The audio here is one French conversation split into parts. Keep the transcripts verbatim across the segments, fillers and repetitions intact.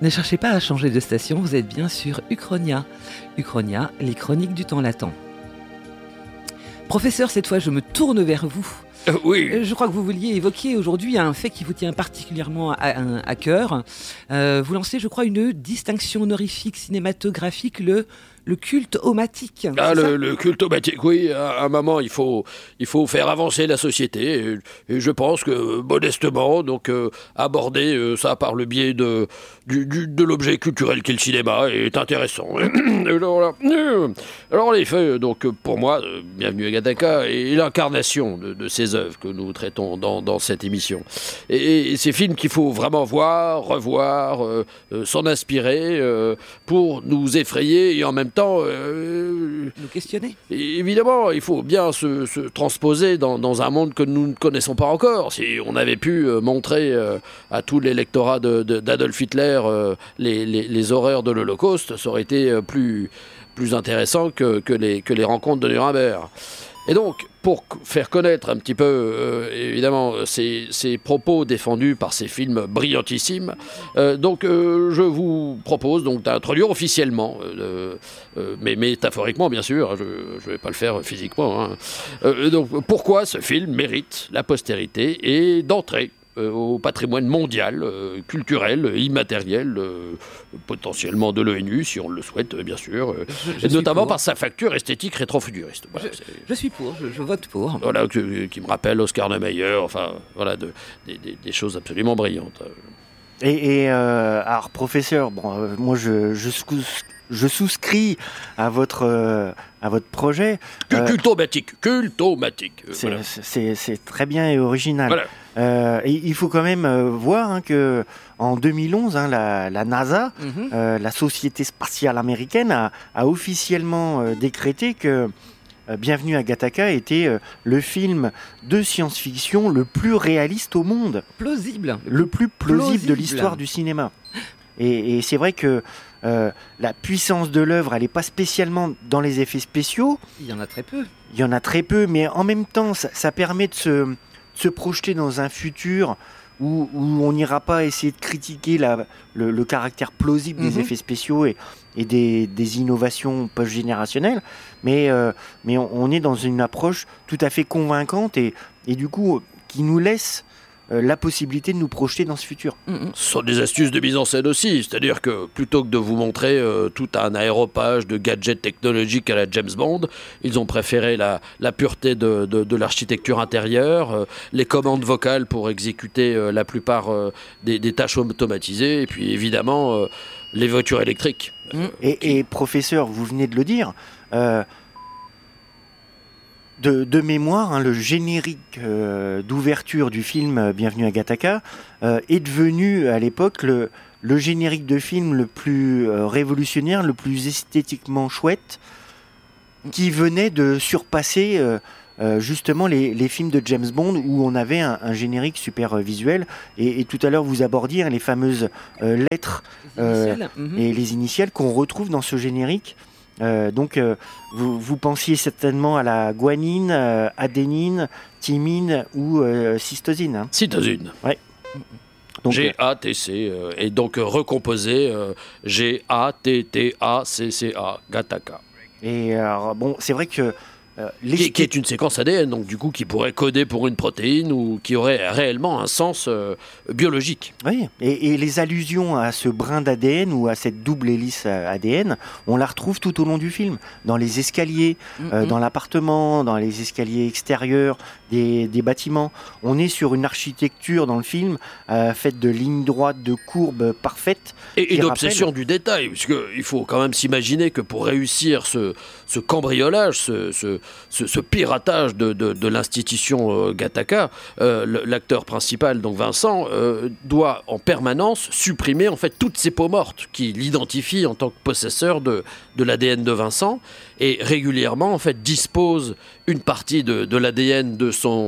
Ne cherchez pas à changer de station, vous êtes bien sur Uchronia. Uchronia, les chroniques du temps latent. Professeur, cette fois je me tourne vers vous. Euh, oui. Je crois que vous vouliez évoquer aujourd'hui un fait qui vous tient particulièrement à, à, à cœur. Euh, vous lancez, je crois, une distinction honorifique cinématographique, le, le culte homatique. Ah, le, le culte homatique, oui. À un moment, il faut, il faut faire avancer la société. Et, et je pense que, modestement, donc, euh, aborder euh, ça par le biais de, du, du, de l'objet culturel qu'est le cinéma est intéressant. alors, alors, en effet, donc, pour moi, euh, Bienvenue à Gattaca est l'incarnation de, de ces œuvres que nous traitons dans, dans cette émission. Et, et ces films qu'il faut vraiment voir, revoir, euh, euh, s'en inspirer euh, pour nous effrayer et en même temps... Euh, nous questionner. Évidemment, il faut bien se, se transposer dans, dans un monde que nous ne connaissons pas encore. Si on avait pu euh, montrer euh, à tout l'électorat de, de, d'Adolf Hitler euh, les, les, les horreurs de l'Holocauste, ça aurait été euh, plus, plus intéressant que, que, les, que les rencontres de Nuremberg. Et donc, pour faire connaître un petit peu, euh, évidemment, ces, ces propos défendus par ces films brillantissimes, euh, donc euh, je vous propose donc d'introduire officiellement, euh, euh, mais métaphoriquement bien sûr, je ne vais pas le faire physiquement, hein, euh, donc pourquoi ce film mérite la postérité et d'entrer Euh, au patrimoine mondial, euh, culturel, immatériel, euh, potentiellement de l'ONU, si on le souhaite, bien sûr, euh, je, je et notamment par sa facture esthétique rétrofuturiste. Voilà, je, je suis pour, je, je vote pour. Voilà, que, qui me rappelle Oscar Niemeyer, enfin, voilà, de, de, de, des choses absolument brillantes. Et, et euh, alors, professeur, bon, euh, moi, je, je, je souscris à votre, euh, à votre projet. Euh, cultomatique, cultomatique. Euh, c'est, voilà. c'est, c'est très bien et original. Voilà. Euh, et il faut quand même euh, voir hein, que en deux mille onze, hein, la, la NASA, mm-hmm. euh, la société spatiale américaine, a, a officiellement euh, décrété que euh, Bienvenue à Gattaca était euh, le film de science-fiction le plus réaliste au monde. Plausible. Le plus plausible, plausible. de l'histoire du cinéma. Et, et c'est vrai que euh, la puissance de l'œuvre, elle n'est pas spécialement dans les effets spéciaux. Il y en a très peu. Il y en a très peu, mais en même temps, ça, ça permet de se... se projeter dans un futur où, où on n'ira pas essayer de critiquer la, le, le caractère plausible des mmh. effets spéciaux et, et des, des innovations post-générationnelles, mais, euh, mais on, on est dans une approche tout à fait convaincante et, et du coup qui nous laisse euh, la possibilité de nous projeter dans ce futur. Mmh. Ce sont des astuces de mise en scène aussi, c'est-à-dire que plutôt que de vous montrer euh, tout un aéropage de gadgets technologiques à la James Bond, ils ont préféré la, la pureté de, de, de l'architecture intérieure, euh, les commandes vocales pour exécuter euh, la plupart euh, des, des tâches automatisées, et puis évidemment euh, les voitures électriques. Mmh. Et, qui... et professeur, vous venez de le dire, euh, De, de mémoire, hein, le générique euh, d'ouverture du film euh, Bienvenue à Gattaca euh, est devenu à l'époque le, le générique de film le plus euh, révolutionnaire, le plus esthétiquement chouette, qui venait de surpasser euh, euh, justement les, les films de James Bond où on avait un, un générique super euh, visuel. Et, et tout à l'heure vous abordiez hein, les fameuses euh, lettres euh, mm-hmm. et les initiales qu'on retrouve dans ce générique. Euh, donc, euh, vous, vous pensiez certainement à la guanine, euh, adénine, thymine ou euh, cystosine. Hein. Cytosine. Ouais. G A T C, euh, et donc euh, recomposé euh, G A T T A C C A, Gattaca. Et alors, bon, c'est vrai que... Euh, qui, qui est une séquence A D N, donc du coup qui pourrait coder pour une protéine ou qui aurait réellement un sens euh, biologique. Oui, et, et les allusions à ce brin d'A D N ou à cette double hélice A D N, on la retrouve tout au long du film, dans les escaliers, mm-hmm. euh, dans l'appartement, dans les escaliers extérieurs des, des bâtiments. On est sur une architecture dans le film euh, faite de lignes droites, de courbes parfaites. Et, et d'obsession rappelle... du détail, parce qu'il faut quand même s'imaginer que pour réussir ce, ce cambriolage, ce, ce Ce, ce piratage de, de, de l'institution euh, Gattaca, euh, l'acteur principal, donc Vincent, euh, doit en permanence supprimer en fait toutes ces peaux mortes qui l'identifient en tant que possesseur de, de l'A D N de Vincent et régulièrement en fait dispose une partie de, de l'A D N de son,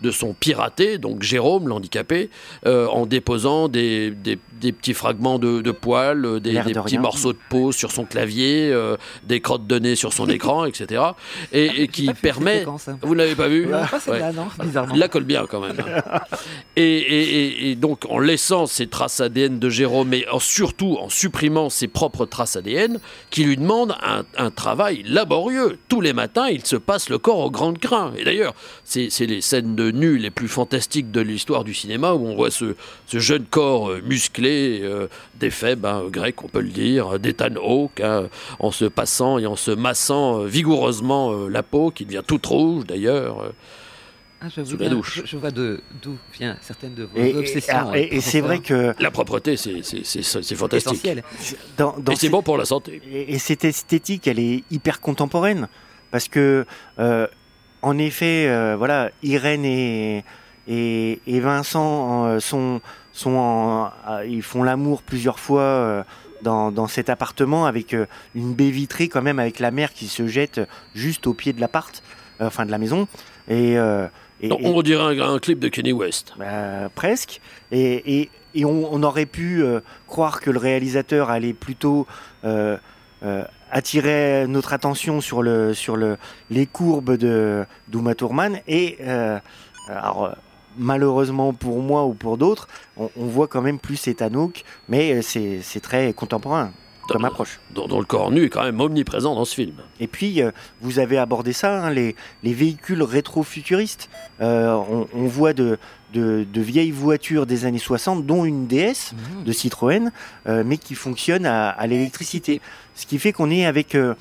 de son piraté, donc Jérôme, l'handicapé, euh, en déposant des, des, des petits fragments de, de poils, des, des petits morceaux de peau sur son clavier, euh, des crottes de nez sur son écran, et cetera. Et, Ah, et qui permet... séquence, hein. Vous ne l'avez pas vu? Non, pas celle-là, non, bizarrement. Il la colle bien quand même. Et, et, et, et donc en laissant ces traces A D N de Jérôme, mais en, surtout en supprimant ses propres traces A D N, qui lui demandent un, un travail laborieux. Tous les matins, il se passe le corps au grand grain. Et d'ailleurs, c'est, c'est les scènes de nu les plus fantastiques de l'histoire du cinéma, où on voit ce, ce jeune corps euh, musclé, euh, d'effets ben, grecs, on peut le dire, d'Ethan Hawke, hein, en se passant et en se massant euh, vigoureusement euh, la peau, qui devient toute rouge d'ailleurs. Euh, Ah, je, sous la bien, douche. Je, je vois de, d'où viennent certaines de vos Et, obsessions. et, et, et c'est vrai que La propreté, c'est, c'est, c'est, c'est fantastique. essentiel. dans, dans Et c'est ces- bon pour la santé. Et, et cette esthétique, elle est hyper contemporaine. Parce que, euh, en effet, euh, voilà, Irène et, et, et Vincent euh, sont, sont en- euh, ils font l'amour plusieurs fois euh, dans, dans cet appartement avec euh, une baie vitrée, quand même, avec la mer qui se jette juste au pied de l'appart, euh, enfin de la maison. Et. euh, et- Donc, et- on dirait un, un clip de Kanye West. bah, presque. Et, et- et on, on aurait pu euh, croire que le réalisateur allait plutôt euh, euh, attirer notre attention sur, le, sur le, les courbes de d'Uma Thurman. Et euh, alors, euh, malheureusement pour moi ou pour d'autres, on, on voit quand même plus Ethan Hawke, mais euh, c'est c'est très contemporain comme Dans- approche. Dont, dont le corps nu est quand même omniprésent dans ce film. Et puis, euh, vous avez abordé ça, hein, les, les véhicules rétro-futuristes. Euh, on, on voit de, de, de vieilles voitures des années soixante, dont une D S Mmh. de Citroën, euh, mais qui fonctionne à, à l'électricité. Ce qui fait qu'on est avec euh,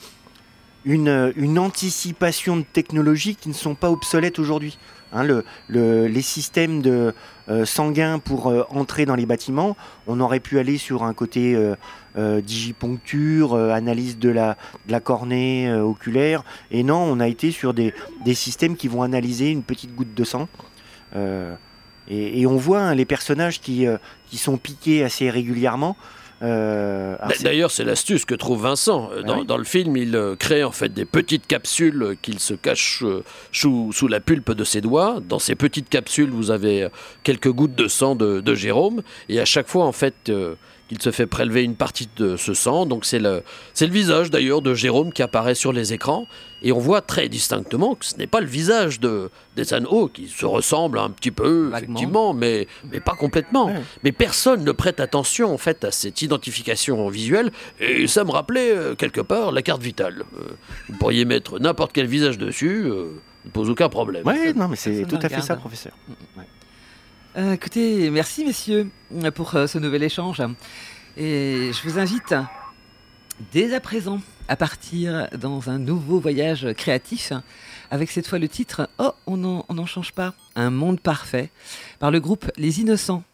une, une anticipation de technologies qui ne sont pas obsolètes aujourd'hui. Hein, le, le- les systèmes de, euh, sanguins pour euh, entrer dans les bâtiments, on aurait pu aller sur un côté euh, euh, digiponcture, euh, analyse de la, de la cornée euh, oculaire, et non, on a été sur des, des systèmes qui vont analyser une petite goutte de sang. Euh, et, et on voit hein, les personnages qui, euh, qui sont piqués assez régulièrement. Euh, alors D'a- c'est- D'ailleurs, c'est l'astuce que trouve Vincent. Euh, Dans, oui. dans le film, il euh, crée en fait des petites capsules euh, qu'il se cache euh, sous, sous la pulpe de ses doigts. Dans ces petites capsules, vous avez euh, quelques gouttes de sang de, de Jérôme. Et à chaque fois, en fait, euh, qu'il se fait prélever une partie de ce sang. Donc c'est le, c'est le visage d'ailleurs de Jérôme qui apparaît sur les écrans. Et on voit très distinctement que ce n'est pas le visage de d'Ethan Hawke, qui se ressemble un petit peu, Vaguement. effectivement, mais, mais pas complètement. Ouais. Mais personne ne prête attention en fait à cette identification visuelle. Et ça me rappelait euh, quelque part la carte vitale. Euh, vous pourriez mettre n'importe quel visage dessus, euh, ne pose aucun problème. Ouais, non, mais c'est personne tout ne à fait regarde. ça, professeur. Euh, écoutez, merci messieurs pour euh, ce nouvel échange. Et je vous invite dès à présent à partir dans un nouveau voyage créatif avec cette fois le titre « Oh, on n'en on n'en change pas, un monde parfait » par le groupe Les Innocents.